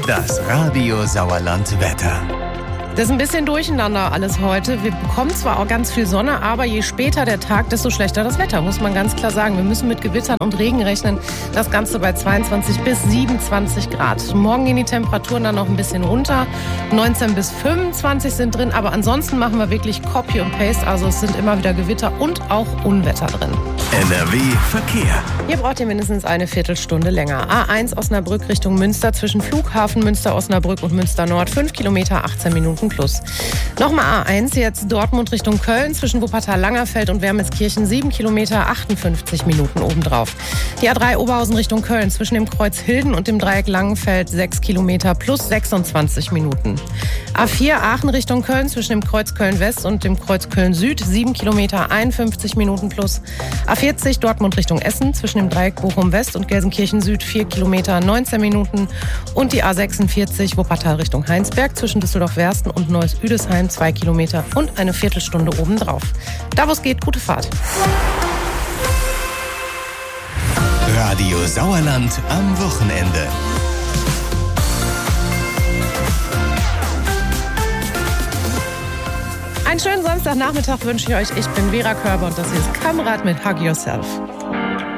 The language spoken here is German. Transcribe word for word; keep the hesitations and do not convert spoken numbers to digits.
Das Radio Sauerland Wetter. Das ist ein bisschen durcheinander alles heute. Wir bekommen zwar auch ganz viel Sonne, aber je später der Tag, desto schlechter das Wetter, muss man ganz klar sagen. Wir müssen mit Gewittern und Regen rechnen. Das Ganze bei zweiundzwanzig bis siebenundzwanzig Grad. Morgen gehen die Temperaturen dann noch ein bisschen runter. neunzehn bis fünfundzwanzig sind drin, aber ansonsten machen wir wirklich Copy und Paste. Also es sind immer wieder Gewitter und auch Unwetter drin. N R W Verkehr. Hier braucht ihr mindestens eine Viertelstunde länger. A eins Osnabrück Richtung Münster zwischen Flughafen Münster-Osnabrück und Münster Nord. fünf Kilometer, achtzehn Minuten plus. Nochmal A eins, jetzt Dortmund Richtung Köln zwischen Wuppertal-Langerfeld und Wermelskirchen. sieben Kilometer, achtundfünfzig Minuten obendrauf. Die A drei Oberhausen Richtung Köln zwischen dem Kreuz Hilden und dem Dreieck Langenfeld. sechs Kilometer plus sechsundzwanzig Minuten. A vier Aachen Richtung Köln zwischen dem Kreuz Köln-West und dem Kreuz Köln-Süd. sieben Kilometer, einundfünfzig Minuten plus. A vierzig Dortmund Richtung Essen zwischen dem Dreieck Bochum-West und Gelsenkirchen-Süd. vier Kilometer, neunzehn Minuten. Und die A sechsundvierzig Wuppertal Richtung Heinsberg zwischen Düsseldorf-Wersten und Neuss-Üdesheim. zwei Kilometer und eine Viertelstunde obendrauf. Da wo es geht, gute Fahrt. Radio Sauerland am Wochenende. Einen schönen Samstagnachmittag wünsche ich euch. Ich bin Vera Körber und das hier ist Kamerad mit Hug Yourself.